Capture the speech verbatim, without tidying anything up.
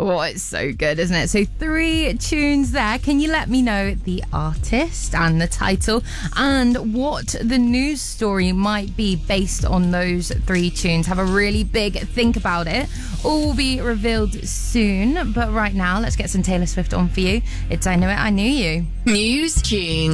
Oh, it's so good, isn't it? So three tunes there. Can you let me know the artist and the title and what the news story might be based on those three tunes? Have a really big think about it. All will be revealed soon. But right now, let's get some Taylor Swift on for you. It's I Knew It, I Knew You. News Tune.